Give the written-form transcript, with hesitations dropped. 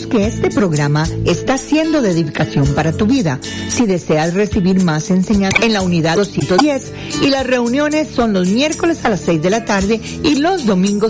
que este programa está siendo de edificación para tu vida. Si deseas recibir más enseñanza en la unidad 210 y las reuniones son los miércoles a las 6 de la tarde y los domingos